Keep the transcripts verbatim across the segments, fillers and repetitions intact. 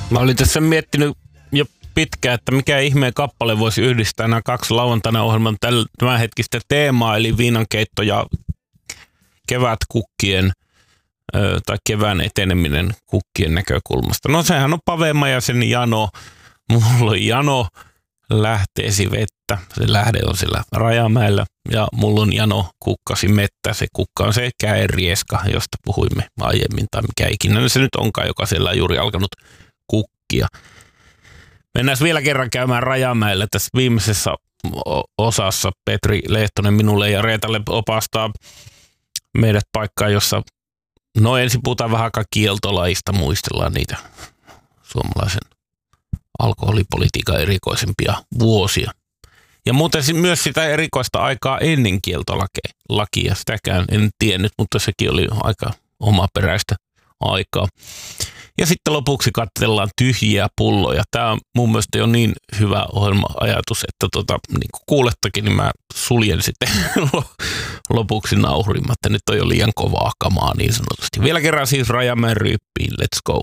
Mä olin tässä miettinyt jo pitkään, että mikä ihmeen kappale voisi yhdistää nämä kaksi lauantaina ohjelman tämänhetkistä teemaa, eli viinankeitto ja kevätkukkien ö, tai kevään eteneminen kukkien näkökulmasta. No sehän on Pave ja sen Jano. Mulla on Jano lähteesi vettä. Se lähde on siellä Rajamäellä ja mulla on Jano kukkasi mettä. Se kukka on se käenrieska, josta puhuimme aiemmin tai mikä ikinä se nyt onkaan, joka siellä on juuri alkanut kukkia. Mennään vielä kerran käymään Rajamäellä. Tässä viimeisessä osassa Petri Lehtonen minulle ja Reetalle opastaa meidät paikkaan, jossa no ensin puhutaan vähän aikaa kieltolaista, muistellaan niitä suomalaisen alkoholipolitiikan erikoisempia vuosia. Ja muuten myös sitä erikoista aikaa ennen kieltolakia, sitäkään en tiennyt, mutta sekin oli aika omaperäistä aikaa. Ja sitten lopuksi katsellaan tyhjiä pulloja. Tämä on mun mielestä jo niin hyvä ohjelma-ajatus, että tota, niin kuin kuulettakin, niin mä suljen sitten lopuksi nauhurimatta. Nyt on jo liian kovaa kamaa niin sanotusti. Vielä kerran siis Rajamäen ryyppiin. Let's go.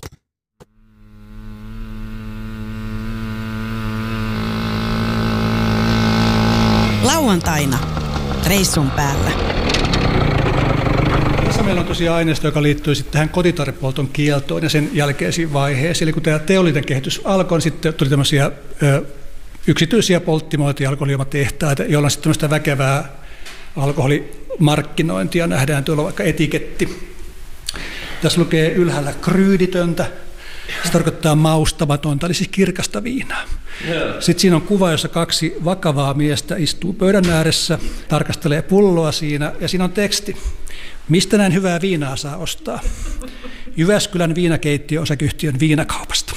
Lauantaina reissun päällä. Tässä meillä on tosiaan aineisto, joka liittyy sitten tähän kotitarvepolton kieltoon ja sen jälkeisiin vaiheisiin. Eli kun tämä teollinen kehitys alkoi, niin sitten tuli tämmöisiä ö, yksityisiä polttimoita ja alkoholijuomatehtaita, joilla on sitten tämmöistä väkevää alkoholimarkkinointia. Nähdään tuolla vaikka etiketti. Tässä lukee ylhäällä kryyditöntä. Se tarkoittaa maustamatonta, eli siis kirkasta viinaa. Yeah. Sitten siinä on kuva, jossa kaksi vakavaa miestä istuu pöydän ääressä, tarkastelee pulloa siinä, ja siinä on teksti. Mistä näin hyvää viinaa saa ostaa? Jyväskylän viinakeittiö osakeyhtiön viinakaupasta.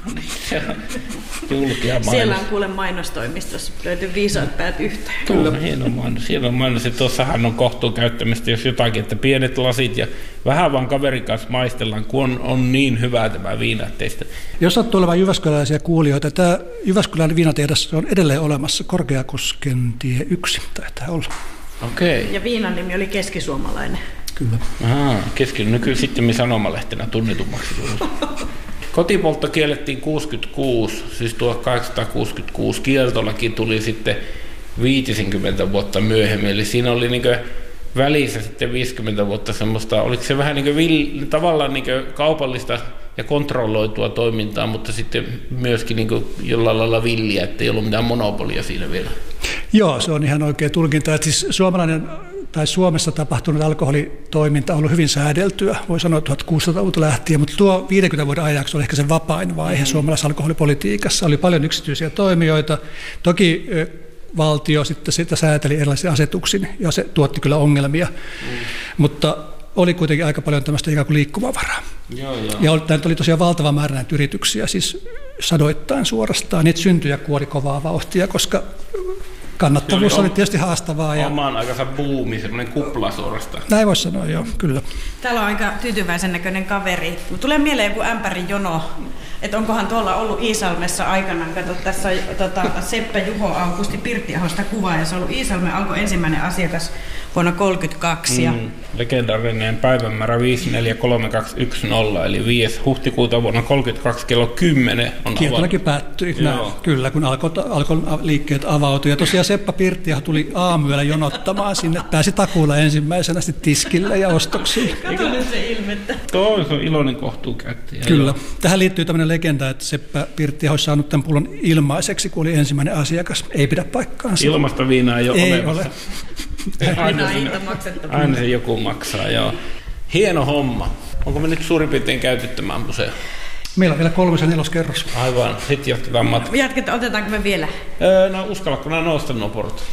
Siellä on kuule mainostoimistossa, löytyy viisaat päät yhteen. Kyllä, hieno mainos. Hieno mainos, että tuossahan on kohtuun käyttämistä, jos jotakin, että pienet lasit ja vähän vaan kaverin kanssa maistellaan, kun on, on niin hyvää tämä viina teistä. Jos sattuu olemaan jyväskyläläisiä kuulijoita, tämä Jyväskylän viinatehdas on edelleen olemassa, Korkeakosken tie yksi taitaa olla. Okei. Ja viinan nimi oli keskisuomalainen. Kyllä. Aha, keski, no kyllä sitten sanomalehtenä tunnetummaksi tullut. Kotipoltto kiellettiin kuusikymmentäkuusi, siis tuhatkahdeksansataakuusikymmentäkuusi. Kieltolaki tuli sitten viisikymmentä vuotta myöhemmin, eli siinä oli niin kuin välissä sitten viisikymmentä vuotta semmoista, oliko se vähän niin kuin vill, tavallaan niin kuin kaupallista ja kontrolloitua toimintaa, mutta sitten myöskin niin kuin jollain lailla villiä, ettei ollut mitään monopolia siinä vielä. Joo, se on ihan oikea tulkinta. Että siis suomalainen tai Suomessa tapahtunut alkoholitoiminta on ollut hyvin säädeltyä, voi sanoa tuhatkuusisataaluvulta lähtien, mutta tuo viidenkymmenen vuoden ajaksi oli ehkä se vapain vaihe mm-hmm. suomalaisessa alkoholipolitiikassa. Oli paljon yksityisiä toimijoita. Toki valtio sitten sitä sääteli erilaisia asetuksin ja se tuotti kyllä ongelmia, mm. mutta oli kuitenkin aika paljon tämmöistä ikään kuin liikkumavaraa. Joo, joo. Ja tämä oli tosiaan valtava määrä näitä yrityksiä, siis sadoittain suorastaan. Niitä syntyi ja kuori kovaa vauhtia, koska kannattavuus oli, oli tietysti haastavaa. Ja oman aikansa buumi, semmoinen kupla suorastaan. Näin voisi sanoa, joo, kyllä. Täällä on aika tyytyväisen näköinen kaveri. Tulee mieleen joku ämpärin jono, että onkohan tuolla ollut Iisalmessa aikanaan. Kato, tässä on tota, Seppä Juho Aukusti Pirttiahosta kuvaa, ja se on ollut Iisalmen alkoi ensimmäinen asiakas vuonna tuhatyhdeksänsataakolmekymmentäkaksi. Mm, ja legendaarinen päivämäärä viisi neljä kolme kaksi yksi nolla, eli viides huhtikuuta vuonna tuhatyhdeksänsataakolmekymmentäkaksi kello kymmenen on kieltolaki päättyi, kyllä, kun alkoi alko liikkeet avautui. Ja tosiaan Seppä Pirttiaho tuli aamuyöllä jonottamaan sinne, pääsi takuulla ensimmäisenä sitten tiskille ja ostoksiin. Kato nyt se ilmettä. Tuo on iloinen kohtuukäyttäjä. Kyllä. Joo. Tähän liittyy tämmöinen legenda, että Seppä Pirttiaho olisi saanut tämän pullon ilmaiseksi, kun oli ensimmäinen asiakas. Ei pidä paikkaansa. Ilmasta viinaa ei ole ei olemassa. Ole. Aina, se, aina se joku maksaa, joo. Hieno homma. Onko me nyt suurin piirtein käyty tämän museo? Meillä on vielä kolmas ja neloskerros. Aivan, sitten jatketaan matkaa. Jatketaan, otetaanko me vielä? Öö, no uskallatko nämä nousta nuo porot?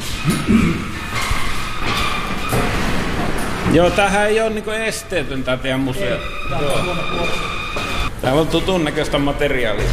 Joo, tämähän ei ole niinku esteetön tää teidän museo. Joo. Täällä on tutun näköistä materiaalia.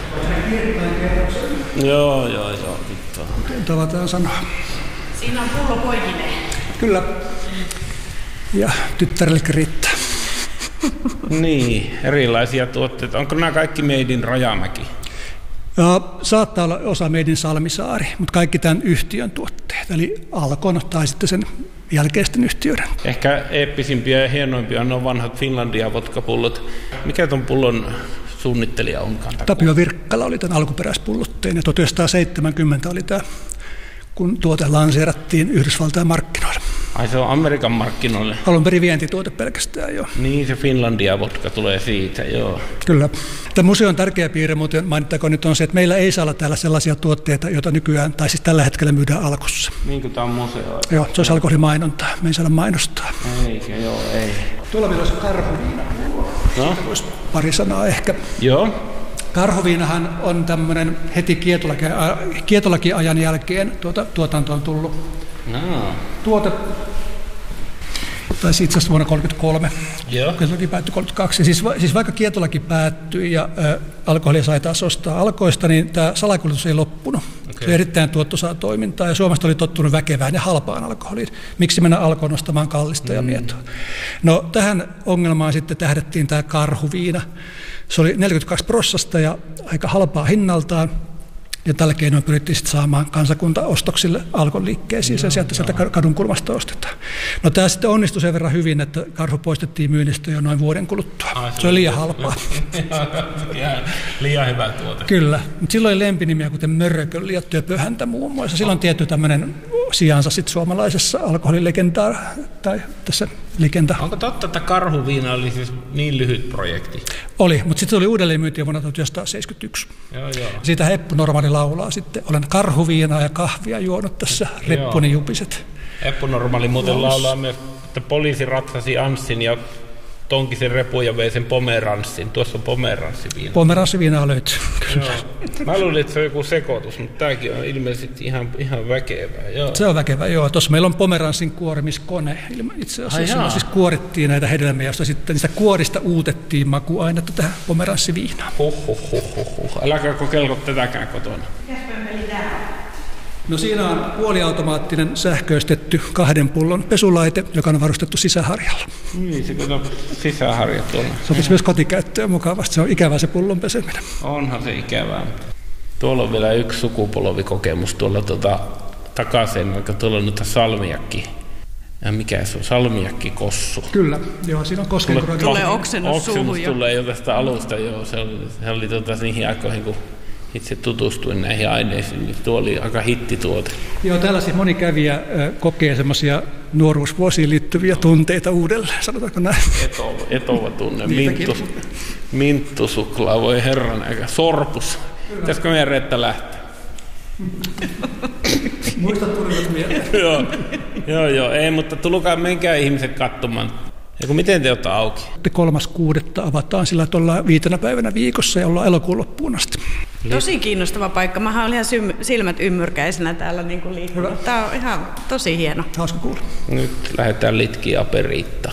Joo, joo, joo. Tavataan sanoa. Siinä on pullo poikineen. Kyllä. Ja tyttärellekin riittää. Niin, erilaisia tuotteita. Onko nämä kaikki Made in Rajamäki? Ja saattaa olla osa Made in Salmisaari, mutta kaikki tämän yhtiön tuotteet, eli Alkon tai sitten sen jälkeisten yhtiöiden. Ehkä eeppisimpiä ja hienoimpia on nuo vanhat Finlandia vodkapullot. Mikä ton pullon suunnittelija onkaan? Tapio Virkkala oli tämän alkuperäispullotteen ja tuhatyhdeksänsataaseitsemänkymmentä oli tämä, kun tuote lanseerattiin Yhdysvaltain markkinoille. Ai se on Amerikan markkinoille? Alun perin vientituote pelkästään, joo. Niin, se Finlandia-vodka tulee siitä, joo. Kyllä. Tämä museon tärkeä piirre, muuten mainittakoon nyt on se, että meillä ei saa olla täällä sellaisia tuotteita, joita nykyään, tai siis tällä hetkellä myydään Alkossa. Niin kuin tämä on museo? Joo, se olisi alkoholimainontaa. Me ei saada mainostaa. Eikä, joo, ei. Tuolla meillä olisi karhuviina. No? Siitä voisi pari sanaa ehkä. Joo. Karhuviinahan on tämmöinen heti kietolaki- kietolakiajan jälkeen tuota, tuotantoon tullut No. tuote. Tai itse asiassa vuonna tuhatyhdeksänsataakolmekymmentäkolme. Joo. Kietolaki päättyi kolmekymmentäkaksi. Siis, siis vaikka kietolaki päättyi ja ä, alkoholia sai taas ostaa alkoista, niin tämä salakuljetus ei loppunut. Okay. Se oli erittäin tuottoisaa toimintaa ja Suomesta oli tottunut väkevään ja halpaan alkoholiin. Miksi mennä alkoon ostamaan kallista mm. ja mietoa? No tähän ongelmaan sitten tähdettiin tämä karhuviina. Se oli neljäkymmentäkaksi prossasta ja aika halpaa hinnaltaan. Ja tällä keinoin pyrittiin sitten saamaan kansakunta ostoksille Alkon liikkeisiin, sen sieltä sieltä kadun kulmasta ostetaan. No tämä sitten onnistui sen verran hyvin, että karhu poistettiin myynnistä jo noin vuoden kuluttua. Ai, se, se oli liian halpaa. Liian hyvä tuote. Kyllä, mutta silloin oli lempinimiä kuten mörköl ja töpöhäntä muun muassa. Silloin on tietty tämmöinen sijansa sitten suomalaisessa alkoholilegendaa tai tässä legenda. Onko totta, että karhuviina oli siis niin lyhyt projekti? Oli, mutta sitten se oli uudelleen myyntiä vuonna tuhatyhdeksänsataaseitsemänkymmentäyksi. Joo, joo. Siitä Heppu Normaali laulaa sitten. Olen karhuviinaa ja kahvia juonut tässä reppuni jupiset. Heppu Normaali muuten laulaa myös, että poliisi ratsasi Anssin ja tonki sen repun ja vei sen pomeranssin. Tuossa on pomeranssiviina. Pomeranssiviinaa löytyy. Mä luulin, että se on joku sekoitus, mutta tämäkin on ilmeisesti ihan, ihan väkevää. Joo. Se on väkevää, joo. Tuossa meillä on pomeranssin kuorimiskone. Itse asiassa Ai siis kuorittiin näitä hedelmiä, joista sitten niistä kuorista uutettiin makuainetta tähän pomeranssiviinaan. Huhhuhhuhhuh. Äläkää kokeilko tätäkään kotona. No siinä on puoliautomaattinen sähköistetty kahden pullon pesulaite, joka on varustettu sisäharjalla. Niin, se on sisäharja tuolla. Sopisi myös kotikäyttöön mukavasti. Se on ikävää se pullon peseminen. Onhan se ikävää. Tuolla on vielä yksi sukupolvikokemus tuolla tuota, takaisin, vaikka tuolla on nyt salmiakki. Ja mikä se on? Salmiakki-kossu. Kyllä, joo, siinä on koskenkorva. Tulee oksennus suuhun jo. Tulee jo tästä alusta, joo. Se oli, se oli tuota, niihin aikoihin, kun itse tutustuin näihin aineisiin, niin tuo oli aika hittituote. Joo, täällä siis moni kävijä kokee semmoisia nuoruusvuosiin liittyviä tunteita uudelleen, sanotaanko näin? Etova, etova tunne, Minttus, minttusuklaa, voi herran aika, sorpus. Pitäisikö meidän Reetta lähteä? Muista tunnat mieleen. joo, joo, joo, ei, mutta tulkaa, menkää ihmiset katsomaan. Eiku, miten te ottaa auki? kolmas kuudetta avataan sillä, että ollaan viitenä päivänä viikossa ja ollaan elokuun loppuun asti. Tosi kiinnostava paikka. Mä olen ihan silmät ymmyrkäisenä täällä niin kuin liikkunut. Tää on ihan tosi hieno. Hauska kuulla. Nyt lähdetään litkiä aperiittaan.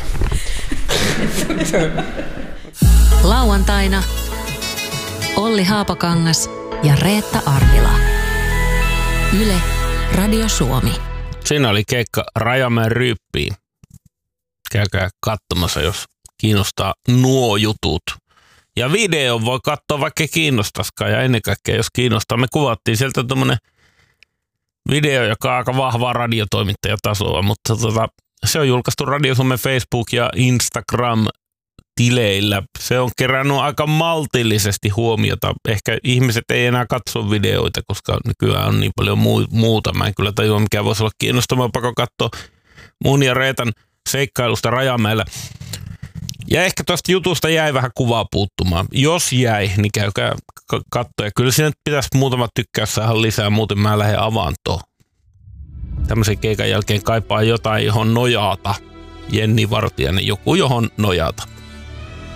Lauantaina Olli Haapakangas ja Reetta Arvila. Yle, Radio Suomi. Siinä oli keikka Rajamäen Ryyppiin. Käykää katsomassa, jos kiinnostaa nuo jutut. Ja video voi katsoa, vaikka kiinnostaskaan. Ja ennen kaikkea, jos kiinnostaa. Me kuvattiin sieltä tommonen video, joka on aika vahvaa radiotoimittajatasoa. Mutta tota, se on julkaistu Radio Suomen Facebook- ja Instagram-tileillä. Se on kerännyt aika maltillisesti huomiota. Ehkä ihmiset ei enää katso videoita, koska nykyään on niin paljon muuta. Mä en kyllä tajua, mikä voisi olla kiinnostavaa, pakko katsoa mun ja Reetan seikkailusta Rajamäellä. Ja ehkä tuosta jutusta jäi vähän kuvaa puuttumaan. Jos jäi, niin käykää katsoa. Kyllä siinä pitäisi muutama tykkäys saada lisää, muuten mä lähden avantoon. Tämmöisen keikan jälkeen kaipaa jotain, johon nojata. Jenni Vartiainen, joku johon nojata.